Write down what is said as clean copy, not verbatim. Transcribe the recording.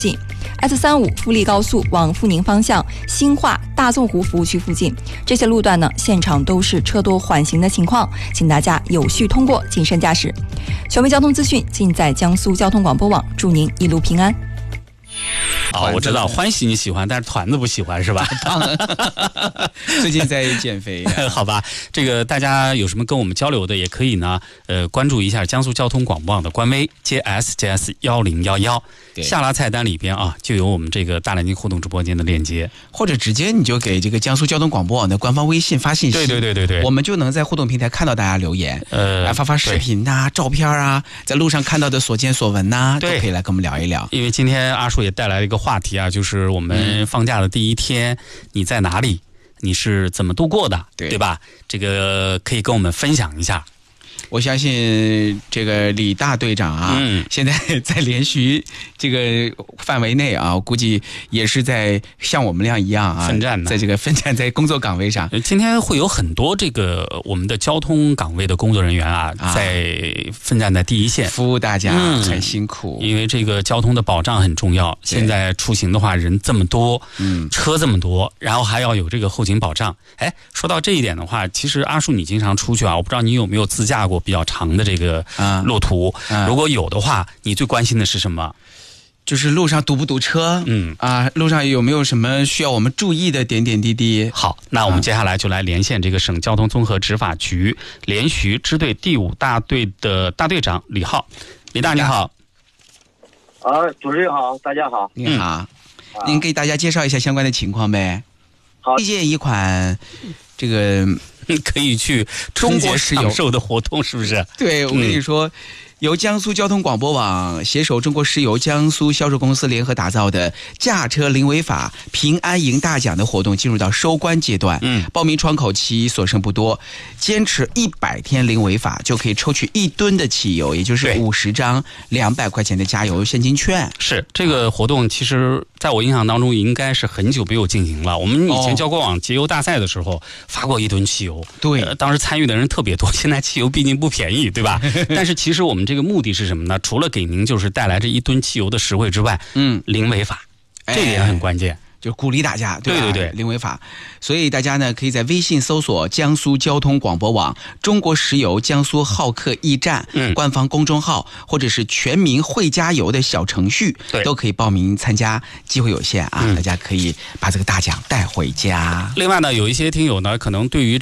近 S35 富力高速往阜宁方向兴化大纵湖服务区附近，这些路段呢，现场都是车多缓行的情况，请大家有序通过，谨慎驾驶。权威交通资讯尽在江苏交通广播网，祝您一路平安。 我知道欢喜你喜欢，但是团子不喜欢是吧？ 最近在减肥好吧，这个大家有什么跟我们交流的也可以呢，关注一下江苏交通广播网的官微 JSJS1011，下拉菜单里边啊就有我们这个大南京互动直播间的链接， 或者直接你就给这个江苏交通广播网的官方微信发信息， 对， 我们就能在互动平台看到大家留言，来发视频啊、照片啊，在路上看到的所见所闻呐，都可以来跟我们聊一聊。 因为今天阿叔也带来了一个话题啊，就是我们放假的第一天，你在哪里？你是怎么度过的？对吧？这个可以跟我们分享一下。 我相信这个李大队长啊，现在在连续这个范围内啊，我估计也是在像我们一样啊， 奋战， 在这个奋战在工作岗位上。 今天会有很多这个我们的交通岗位的工作人员啊，在奋战在第一线， 服务大家，很辛苦。 因为这个交通的保障很重要。现在出行的话，人这么多，车这么多，然后还要有这个后勤保障。哎，说到这一点的话，其实阿叔你经常出去啊，我不知道你有没有自驾过比较长的这个路途，如果有的话，你最关心的是什么？ 就是路上堵不堵车？路上有没有什么需要我们注意的点点滴滴？ 好，那我们接下来就来连线这个省交通综合执法局连徐支队第5大队的大队长李浩。李大你好。 主持人好，大家好。 你好，您给大家介绍一下相关的情况呗。 好， 推荐一款这个可以去中国享受的活动，是不是？ 对，我跟你说，由江苏交通广播网携手中国石油江苏销售公司联合打造的驾车零违法平安赢大奖的活动进入到收官阶段。报名窗口期所剩不多，坚持100天零违法就可以抽取1吨的汽油，也就是50张200块钱的加油现金券。 是这个活动，其实在我印象当中应该是很久没有进行了。我们以前交广网节油大赛的时候发过1吨汽油， 对， 当时参与的人特别多。现在汽油毕竟不便宜，对吧？但是其实我们这个目的是什么呢？除了给您就是带来这1吨汽油的实惠之外，零违法，这点很关键。 就鼓励大家， 对， 零违法。所以大家呢，可以在微信搜索江苏交通广播网、中国石油江苏浩客驿站、官方公众号，或者是全民会加油的小程序，都可以报名参加，机会有限啊，大家可以把这个大奖带回家。 另外呢，有一些听友呢，可能对于